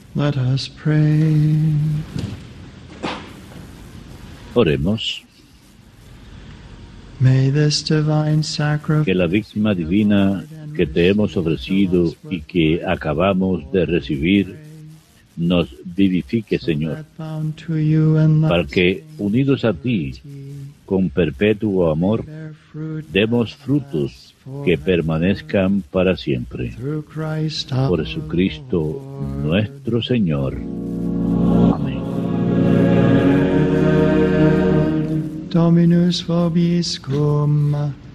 Let us pray. Oremos. May this divine sacrifice Que la víctima divina que te hemos ofrecido y que acabamos de recibir nos vivifique, Señor, bound to you and para que, unidos a ti, con perpetuo amor, bear fruit demos frutos que permanezcan para siempre. through Christ Por our Jesucristo nuestro Señor. Amén. Dominus vobiscum.